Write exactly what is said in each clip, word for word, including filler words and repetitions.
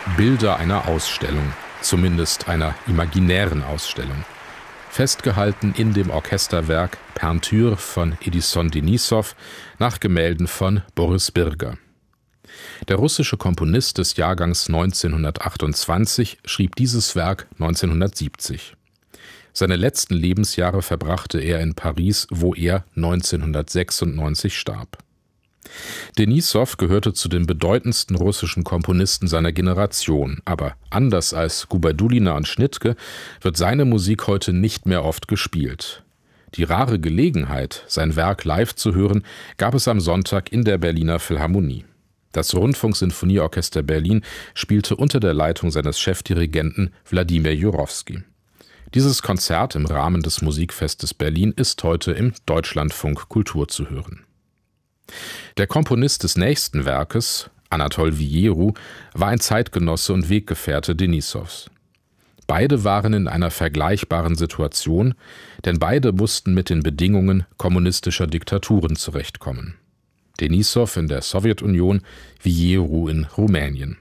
Bilder einer Ausstellung, zumindest einer imaginären Ausstellung. Festgehalten in dem Orchesterwerk Peinture von Edison Denissow nach Gemälden von Boris Birger. Der russische Komponist des Jahrgangs neunzehnhundertachtundzwanzig schrieb dieses Werk neunzehnhundertsiebzig. Seine letzten Lebensjahre verbrachte er in Paris, wo er neunzehnhundertsechsundneunzig starb. Denissow gehörte zu den bedeutendsten russischen Komponisten seiner Generation, aber anders als Gubajdulina und Schnittke wird seine Musik heute nicht mehr oft gespielt. Die rare Gelegenheit, sein Werk live zu hören, gab es am Sonntag in der Berliner Philharmonie. Das Rundfunksinfonieorchester Berlin spielte unter der Leitung seines Chefdirigenten Wladimir Jurowski. Dieses Konzert im Rahmen des Musikfestes Berlin ist heute im Deutschlandfunk Kultur zu hören. Der Komponist des nächsten Werkes, Anatol Vieru, war ein Zeitgenosse und Weggefährte Denissows. Beide waren in einer vergleichbaren Situation, denn beide mussten mit den Bedingungen kommunistischer Diktaturen zurechtkommen. Denissow in der Sowjetunion, Vieru in Rumänien.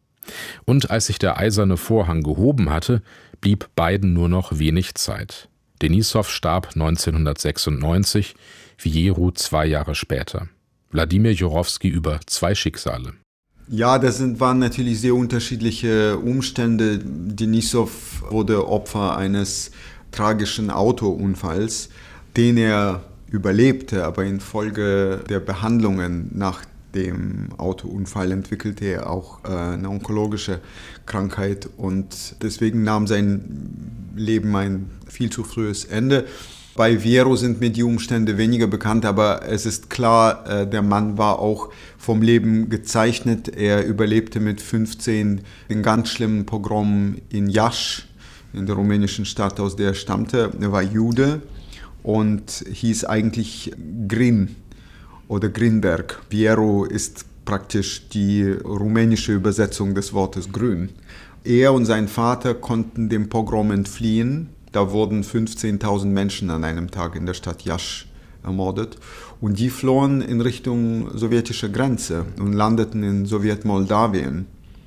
Und als sich der eiserne Vorhang gehoben hatte, blieb beiden nur noch wenig Zeit. Denissow starb neunzehnhundertsechsundneunzig, Vieru zwei Jahre später. Wladimir Jurowski über zwei Schicksale. Ja, das sind, waren natürlich sehr unterschiedliche Umstände. Denissow wurde Opfer eines tragischen Autounfalls, den er überlebte, aber infolge der Behandlungen nach dem Autounfall entwickelte er auch äh, eine onkologische Krankheit und deswegen nahm sein Leben ein viel zu frühes Ende. Bei Vieru sind mir die Umstände weniger bekannt, aber es ist klar, äh, der Mann war auch vom Leben gezeichnet. Er überlebte mit fünfzehn den ganz schlimmen Pogrom in Iași, in der rumänischen Stadt, aus der er stammte. Er war Jude und hieß eigentlich Grin oder Grinberg. Vieru ist praktisch die rumänische Übersetzung des Wortes grün. Er und sein Vater konnten dem Pogrom entfliehen. Da wurden fünfzehntausend Menschen an einem Tag in der Stadt Iași ermordet. Und die flohen in Richtung sowjetische Grenze und landeten in Sowjetmoldawien.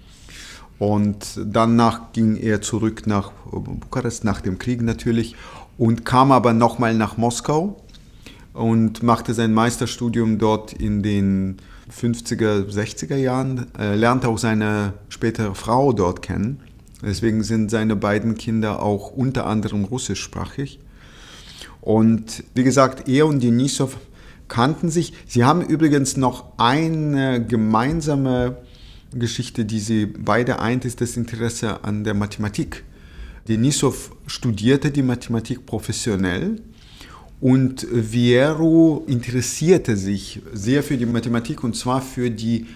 Und danach ging er zurück nach Bukarest, nach dem Krieg natürlich, und kam aber nochmal nach Moskau und machte sein Meisterstudium dort in den fünfziger, sechziger Jahren, er lernte auch seine spätere Frau dort kennen. Deswegen sind seine beiden Kinder auch unter anderem russischsprachig. Und wie gesagt, er und Denissow kannten sich. Sie haben übrigens noch eine gemeinsame Geschichte, die sie beide eint, ist das Interesse an der Mathematik. Denissow studierte die Mathematik professionell und Vieru interessierte sich sehr für die Mathematik und zwar für die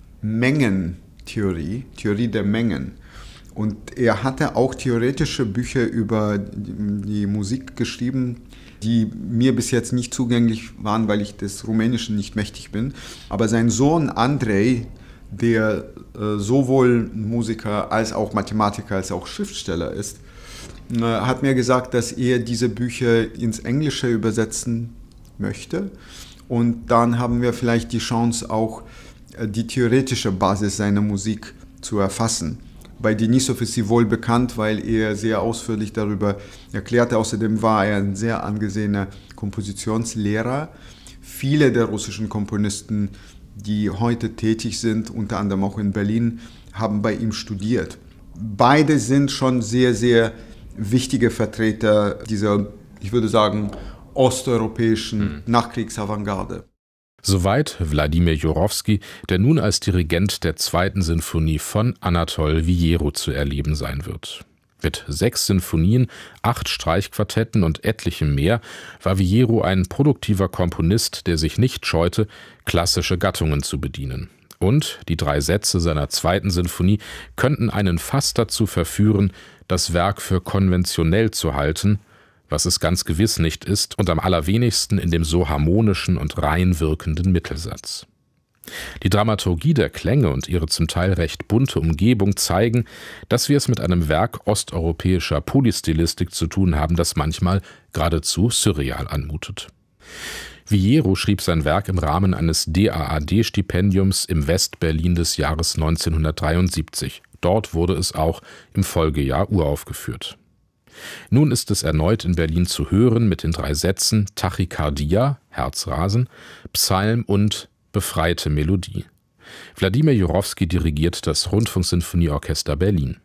Mengentheorie, Theorie der Mengen. Und er hatte auch theoretische Bücher über die Musik geschrieben, die mir bis jetzt nicht zugänglich waren, weil ich des Rumänischen nicht mächtig bin. Aber sein Sohn Andrei, der äh, sowohl Musiker als auch Mathematiker als auch Schriftsteller ist, äh, hat mir gesagt, dass er diese Bücher ins Englische übersetzen möchte. Und dann haben wir vielleicht die Chance, auch äh, die theoretische Basis seiner Musik zu erfassen. Bei Denissow ist sie wohl bekannt, weil er sehr ausführlich darüber erklärte. Außerdem war er ein sehr angesehener Kompositionslehrer. Viele der russischen Komponisten, die heute tätig sind, unter anderem auch in Berlin, haben bei ihm studiert. Beide sind schon sehr, sehr wichtige Vertreter dieser, ich würde sagen, osteuropäischen mhm. Nachkriegsavantgarde. Soweit Wladimir Jurowski, der nun als Dirigent der zweiten Sinfonie von Anatol Vieru zu erleben sein wird. Mit sechs Sinfonien, acht Streichquartetten und etlichem mehr war Vieru ein produktiver Komponist, der sich nicht scheute, klassische Gattungen zu bedienen. Und die drei Sätze seiner zweiten Sinfonie könnten einen fast dazu verführen, das Werk für konventionell zu halten, was es ganz gewiss nicht ist und am allerwenigsten in dem so harmonischen und rein wirkenden Mittelsatz. Die Dramaturgie der Klänge und ihre zum Teil recht bunte Umgebung zeigen, dass wir es mit einem Werk osteuropäischer Polystilistik zu tun haben, das manchmal geradezu surreal anmutet. Vieru schrieb sein Werk im Rahmen eines D A A D-Stipendiums im Westberlin des Jahres neunzehnhundertdreiundsiebzig. dort wurde es auch im Folgejahr uraufgeführt. Nun ist es erneut in Berlin zu hören mit den drei Sätzen Tachykardia, Herzrasen, Psalm und Befreite Melodie. Wladimir Jurowski dirigiert das Rundfunksinfonieorchester Berlin.